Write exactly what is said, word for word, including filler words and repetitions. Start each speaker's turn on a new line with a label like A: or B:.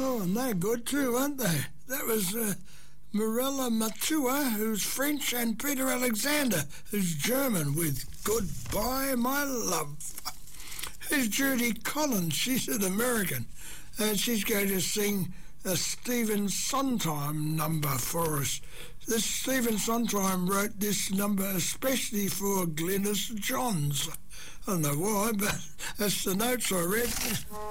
A: Oh, and they're good too, aren't they? That was uh, Mirella Matua, who's French, and Peter Alexander, who's German, with Goodbye, My Love. Here's Judy Collins. She's an American, and she's going to sing a Stephen Sondheim number for us. This Stephen Sondheim wrote this number especially for Glynis Johns. I don't know why, but that's the notes I read.